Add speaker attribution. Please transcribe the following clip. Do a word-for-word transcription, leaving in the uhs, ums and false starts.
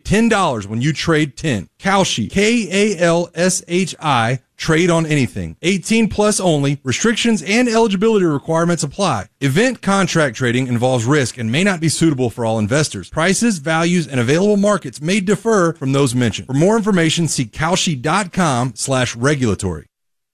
Speaker 1: ten dollars when you trade ten. Kalshi, K A L S H I, trade on anything. eighteen plus only. Restrictions and eligibility requirements apply. Event contract trading involves risk and may not be suitable for all investors. Prices, values, and available markets may differ from those mentioned. For more information, see kalshi dot com slash regulatory.